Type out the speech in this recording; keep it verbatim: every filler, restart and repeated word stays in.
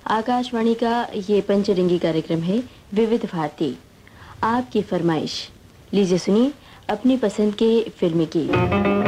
आकाशवाणी का ये पंचरंगी कार्यक्रम है विविध भारती। आपकी फरमाइश, लीजिए सुनिए अपनी पसंद के फिल्मी गीत।